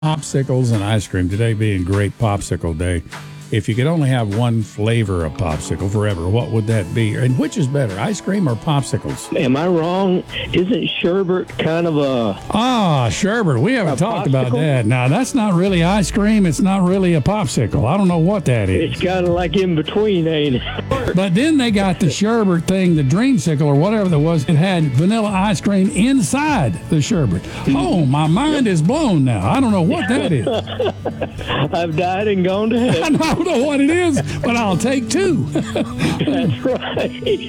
Popsicles and ice cream. Today being Great Popsicle Day. If you could only have one flavor of popsicle forever, what would that be? And which is better, ice cream or popsicles? Am I wrong? Isn't sherbet kind of a... sherbet. We haven't talked about popsicle? that. Now, that's not really ice cream. It's not really a popsicle. I don't know what that is. It's kind of like in between, ain't it? But then they got the sherbet thing, the dreamsicle or whatever that was. It had vanilla ice cream inside the sherbet. Oh, my mind is blown now. I don't know what that is. I've died and gone to heaven. I don't know what it is, but I'll take two. That's right.